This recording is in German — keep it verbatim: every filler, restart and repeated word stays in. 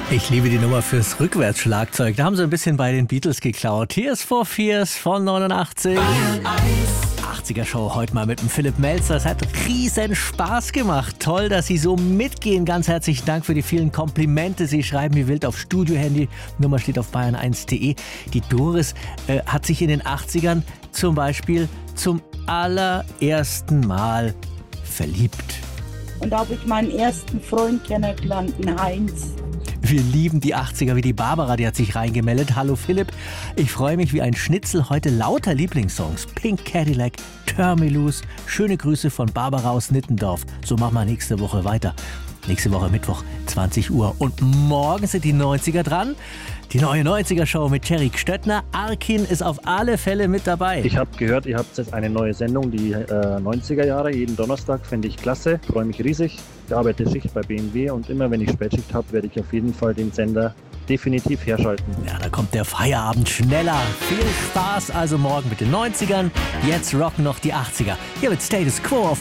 Ich liebe die Nummer fürs Rückwärtsschlagzeug. Da haben sie ein bisschen bei den Beatles geklaut. Tears for Fears von neunundachtzig. achtziger Show heute mal mit dem Philipp Melzer. Es hat riesen Spaß gemacht. Toll, dass Sie so mitgehen. Ganz herzlichen Dank für die vielen Komplimente. Sie schreiben wie wild auf Studio-Handy. Nummer steht auf bayern eins punkt de. Die Doris äh, hat sich in den achtzigern zum Beispiel zum allerersten Mal verliebt. Und da habe ich meinen ersten Freund kennengelernt, den Heinz. Wir lieben die achtziger, wie die Barbara, die hat sich reingemeldet. Hallo Philipp, ich freue mich wie ein Schnitzel. Heute lauter Lieblingssongs. Pink Cadillac, Terminus. Schöne Grüße von Barbara aus Nittendorf. So machen wir nächste Woche weiter. Nächste Woche Mittwoch, zwanzig Uhr. Und morgen sind die neunziger dran. Die neue neunziger-Show mit Thierry Stöttner. Arkin ist auf alle Fälle mit dabei. Ich habe gehört, ihr habt jetzt eine neue Sendung, die äh, neunziger Jahre, jeden Donnerstag, finde ich klasse. Freue mich riesig. Ich arbeite Schicht bei B M W und immer wenn ich Spätschicht habe, werde ich auf jeden Fall den Sender definitiv herschalten. Ja, da kommt der Feierabend schneller. Viel Spaß also morgen mit den neunzigern. Jetzt rocken noch die achtziger. Hier wird Status Quo auf